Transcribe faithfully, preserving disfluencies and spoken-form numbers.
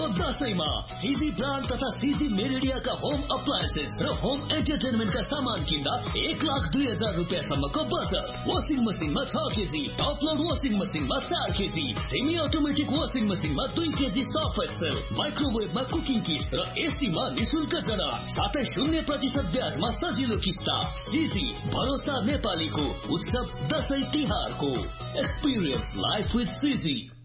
दशैंमा सिजी brand तथा सिजी मेरिडियाका home appliances र home एन्टरटेनमेन्टका सामान किन्दा एक लाख दुई हजार रुपियाँसम्मको बचत। वासिङ मसिनमा छ केजी, टप लोड वासिङ मसिनमा चार केजी, सेमी अटोमेटिक वासिङ मसिनमा दुई केजी सर्फ एक्सेल, माइक्रोवेभमा कुकिङ किट र एसीमा निशुल्क जडा, साथै शून्य प्रतिशत ब्याजमा सजिलो किस्ता। सिजी भरोसा नेपालीको उत्सव दशैं तिहारको एक्सपिरियन्स लाइफ विथ सिजी।